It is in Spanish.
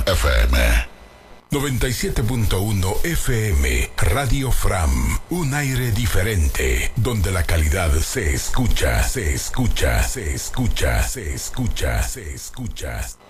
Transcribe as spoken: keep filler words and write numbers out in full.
F M. noventa y siete punto uno F M, Radio Fram, un aire diferente, donde la calidad se escucha, se escucha, se escucha, se escucha, se escucha.